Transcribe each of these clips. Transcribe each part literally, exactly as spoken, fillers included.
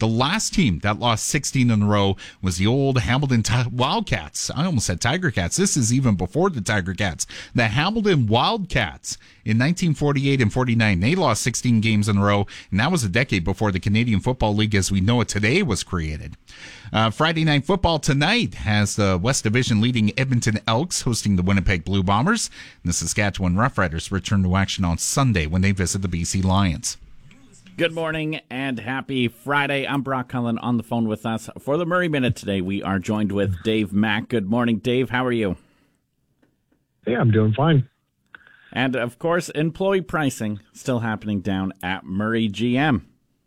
The last team that lost sixteen in a row was the old Hamilton T- Wildcats. I almost said Tiger Cats. This is even before the Tiger Cats. The Hamilton Wildcats in nineteen forty-eight and forty-nine. They lost sixteen games in a row, and that was a decade before the Canadian Football League as we know it today was created. Uh, Friday Night Football tonight has the West Division leading Edmonton Elks hosting the Winnipeg Blue Bombers. And the Saskatchewan Roughriders return to action on Sunday when they visit the B C Lions. Good morning and happy Friday. I'm Brock Cullen on the phone with us. For the Murray Minute today, we are joined with Dave Mack. Good morning, Dave. How are you? Hey, I'm doing fine. And, of course, employee pricing still happening down at Murray G M.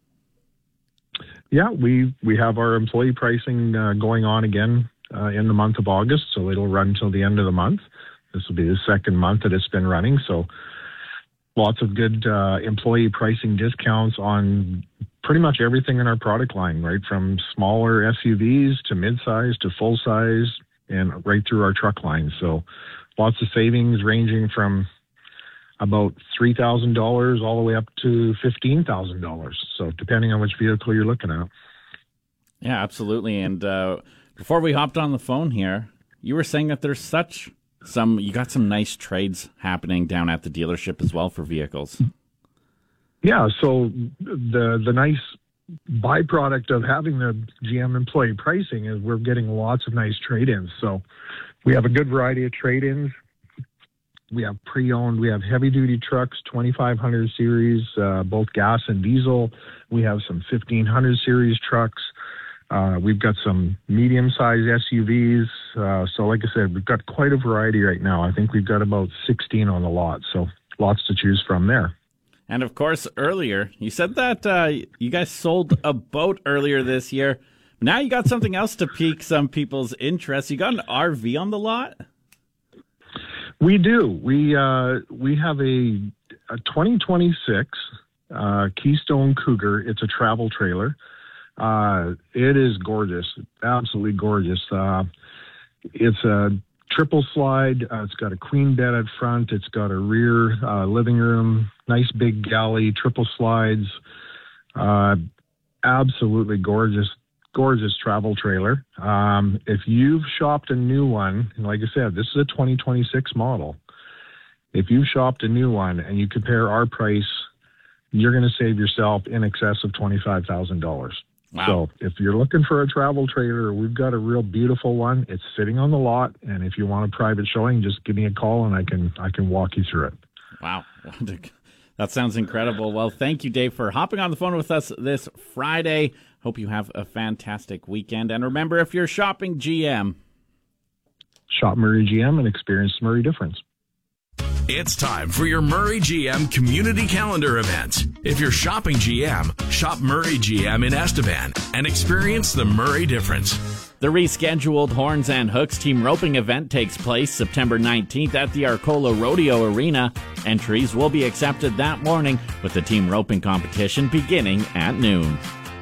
Yeah, we, we have our employee pricing uh, going on again uh, in the month of August, so it'll run until the end of the month. This will be the second month that it's been running, so lots of good uh, employee pricing discounts on pretty much everything in our product line, right from smaller S U Vs to mid-size to full-size and right through our truck line. So lots of savings ranging from about three thousand dollars all the way up to fifteen thousand dollars. So depending on which vehicle you're looking at. Yeah, absolutely. And uh, before we hopped on the phone here, you were saying that there's such... Some you got some nice trades happening down at the dealership as well for vehicles. Yeah, so the the nice byproduct of having the G M employee pricing is we're getting lots of nice trade-ins. So we have a good variety of trade-ins. We have pre-owned, we have heavy-duty trucks, twenty-five hundred series, uh, both gas and diesel. We have some fifteen hundred series trucks. Uh, we've got some medium-sized S U Vs. Uh, so like I said, we've got quite a variety right now. I think we've got about sixteen on the lot, so lots to choose from there. And, of course, earlier, you said that uh, you guys sold a boat earlier this year. Now you got something else to pique some people's interest. You got an R V on the lot? We do. We uh, we have a, a twenty twenty-six uh, Keystone Cougar. It's a travel trailer. Uh, it is gorgeous, absolutely gorgeous. Uh, it's a triple slide. Uh, it's got a queen bed at front. It's got a rear uh, living room, nice big galley, triple slides. Uh, absolutely gorgeous, gorgeous travel trailer. Um, if you've shopped a new one, and like I said, this is a twenty twenty-six model. If you've shopped a new one and you compare our price, you're going to save yourself in excess of twenty-five thousand dollars. Wow. So if you're looking for a travel trailer, we've got a real beautiful one. It's sitting on the lot, and if you want a private showing, just give me a call and I can I can walk you through it. Wow. That sounds incredible. Well, thank you, Dave, for hopping on the phone with us this Friday. Hope you have a fantastic weekend. And remember, if you're shopping G M, shop Murray G M and experience the Murray difference. It's time for your Murray G M Community Calendar event. If you're shopping G M, shop Murray G M in Estevan and experience the Murray difference. The rescheduled Horns and Hooks team roping event takes place September nineteenth at the Arcola Rodeo Arena. Entries will be accepted that morning with the team roping competition beginning at noon.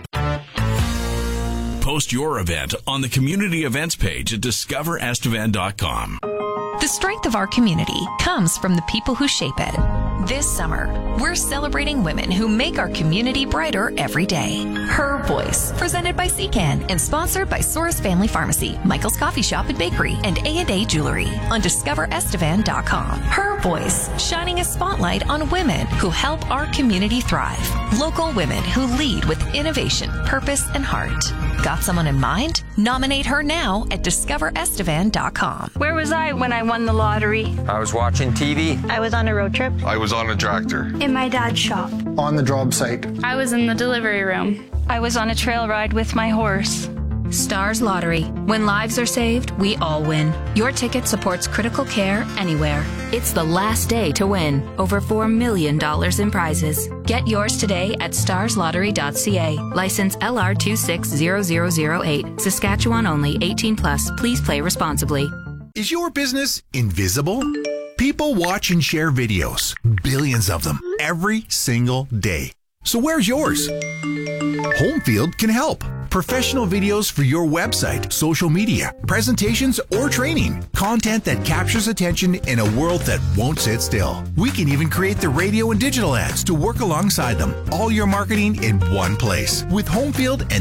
Post your event on the community events page at discover estevan dot com. The strength of our community comes from the people who shape it. This summer, we're celebrating women who make our community brighter every day. Her Voice, presented by C CAN and sponsored by Soros Family Pharmacy, Michael's Coffee Shop and Bakery, and A and A Jewelry on discover estevan dot com. Her Voice, shining a spotlight on women who help our community thrive. Local women who lead with innovation, purpose, and heart. Got someone in mind? Nominate her now at discover estevan dot com. Where was I when I won the lottery? I was watching T V. I was on a road trip. I was on a tractor. In my dad's shop. On the job site. I was in the delivery room. I was on a trail ride with my horse. Stars Lottery. When lives are saved, we all win. Your ticket supports critical care anywhere. It's the last day to win. Over four million dollars in prizes. Get yours today at stars lottery dot c a. License L R two six zero zero zero eight. Saskatchewan only. eighteen plus. Please play responsibly. Is your business invisible? People watch and share videos, billions of them, every single day. So where's yours? Homefield can help. Professional videos for your website, social media, presentations, or training. Content that captures attention in a world that won't sit still. We can even create the radio and digital ads to work alongside them. All your marketing in one place. With Homefield and